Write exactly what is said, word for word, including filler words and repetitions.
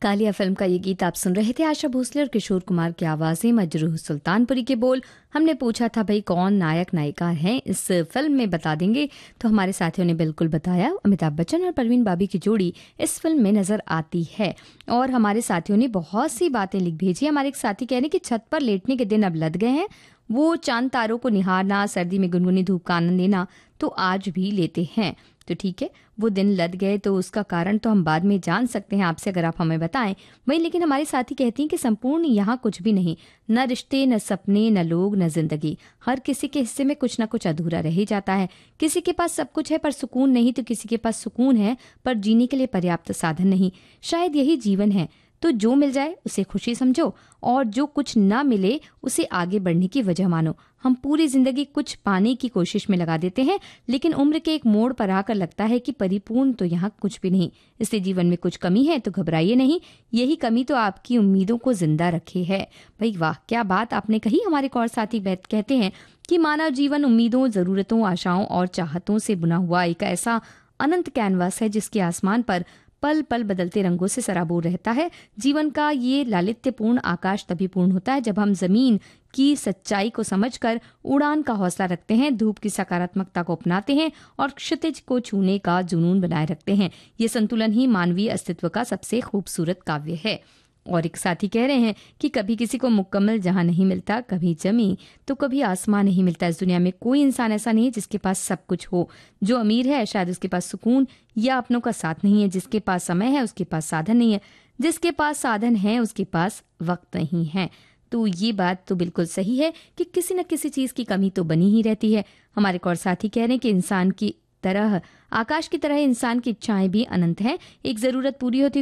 Kaliya film का ये गीत आप सुन रहे थे। आशा भोसले और किशोर कुमार की आवाजें, मजरूह सुल्तानपुरी के बोल। हमने पूछा था भाई कौन नायक नायिका हैं इस फिल्म में, बता देंगे तो हमारे साथियों ने बिल्कुल बताया। अमिताभ बच्चन और परवीन बाबी की जोड़ी इस फिल्म में नजर आती है। और हमारे साथियों ने बहुत सी बातें लिख भेजी। हमारे एक साथी कह रहे हैं कि छत पर लेटने के दिन अब लद गए हैं, वो चांद तारों को निहारना, सर्दी में गुनगुनी धूप का आनंद लेना तो आज भी लेते हैं। तो ठीक है, वो दिन लद गए तो उसका कारण तो हम बाद में जान सकते हैं आपसे, अगर आप हमें बताएं। वहीं लेकिन हमारी साथी कहती हैं कि संपूर्ण यहाँ कुछ भी नहीं, न रिश्ते, न सपने, न लोग, न जिंदगी। हर किसी के हिस्से में कुछ ना कुछ अधूरा रह ही जाता है। किसी के पास सब कुछ है पर सुकून नहीं, तो किसी के पास सुकून है पर जीने के लिए पर्याप्त साधन नहीं। शायद यही जीवन है। तो जो मिल जाए उसे खुशी समझो, और जो कुछ ना मिले उसे आगे बढ़ने की वजह मानो। हम पूरी जिंदगी कुछ पाने की कोशिश में लगा देते हैं, लेकिन उम्र के एक मोड़ पर आकर लगता है कि परिपूर्ण तो यहाँ कुछ भी नहीं। इसलिए जीवन में कुछ कमी है तो घबराइए नहीं, यही कमी तो आपकी उम्मीदों को जिंदा रखे है। भाई वाह, क्या बात आपने कही। हमारे एक और साथी बैत कहते हैं कि मानव जीवन उम्मीदों, जरूरतों, आशाओं और चाहतों से बुना हुआ एक ऐसा अनंत कैनवास है जिसके आसमान पर पल पल बदलते रंगों से सराबोर रहता है। जीवन का ये लालित्यपूर्ण आकाश तभी पूर्ण होता है जब हम जमीन की सच्चाई को समझकर उड़ान का हौसला रखते हैं, धूप की सकारात्मकता को अपनाते हैं और क्षितिज को छूने का जुनून बनाए रखते हैं। ये संतुलन ही मानवीय अस्तित्व का सबसे खूबसूरत काव्य है। और एक साथी कह रहे हैं कि कभी किसी को मुकम्मल जहां नहीं मिलता, कभी जमी तो कभी आसमान नहीं मिलता। इस दुनिया में कोई इंसान ऐसा नहीं है जिसके पास सब कुछ हो। जो अमीर है शायद उसके पास सुकून या अपनों का साथ नहीं है, जिसके पास समय है उसके पास साधन नहीं है, जिसके पास साधन है उसके पास वक्त नहीं है। तो ये बात तो बिल्कुल सही है कि किसी न किसी चीज की कमी तो बनी ही रहती है। हमारे एक और साथी कह रहे हैं कि इंसान की तरह, आकाश की तरह इंसान की इच्छाएं भी अनंत हैं। एक जरूरत पूरी होती